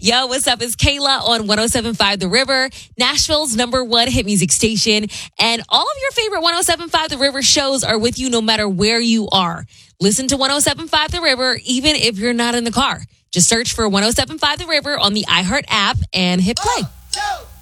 Yo, what's up? It's Kayla on 107.5 The River, Nashville's #1 hit music station. And all of your favorite 107.5 The River shows are with you no matter where you are. Listen to 107.5 The River even if you're not in the car. Just search for 107.5 The River on the iHeart app and hit play. 1, 2,